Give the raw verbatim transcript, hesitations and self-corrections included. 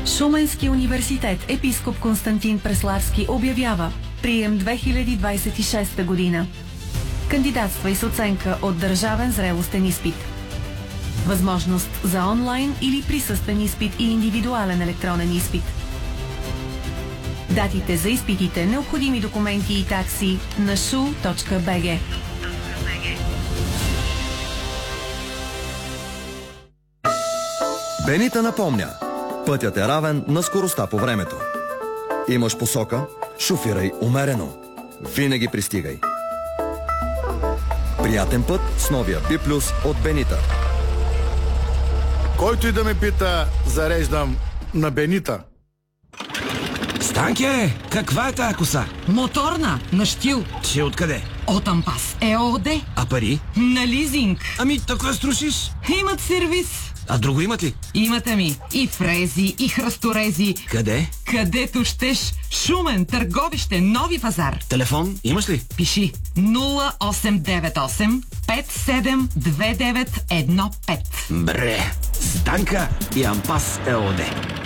Шуменски университет епископ Константин Преславски обявява прием две хиляди двадесет и шеста година. Кандидатствай с оценка от държавен зрелостен изпит. Възможност за онлайн или присъствен изпит и индивидуален електронен изпит. Датите за изпитите, необходими документи и такси на шу точка би джи. Бенита напомня. Пътят е равен на скоростта по времето. Имаш посока, шофирай умерено. Винаги пристигай. Приятен път с новия Би Плюс от Бенита. Който и да ме пита, зареждам на Бенита. Станке, каква е тая коса? Моторна, на щил. Че откъде? От Ампас ЕООД. А пари? На лизинг. Ами, така струшиш. Имат сервис. А друго имат ли? Имате ми и фрези, и храсторези. Къде? Където щеш. Шумен, Търговище, Нови пазар. Телефон имаш ли? Пиши нула осем девет осем пет седем две девет едно пет. Бре, Станка и Ампас ЕООД.